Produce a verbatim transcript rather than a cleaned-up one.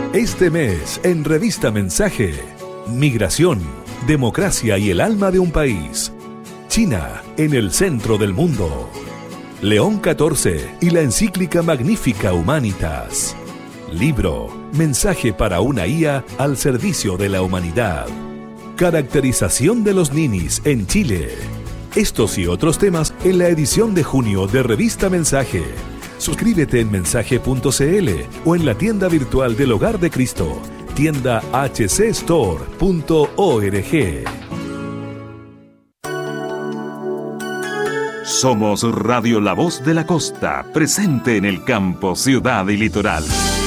Este mes, en Revista Mensaje, migración, democracia y el alma de un país. China, en el centro del mundo. León catorce y la encíclica Magnifica Humanitas. Libro, mensaje para una I A al servicio de la humanidad. Caracterización de los ninis en Chile. Estos y otros temas en la edición de junio de Revista Mensaje. Suscríbete en mensaje punto c l o en la tienda virtual del Hogar de Cristo, tienda h c store punto org. Somos Radio La Voz de la Costa, presente en el campo, ciudad y litoral.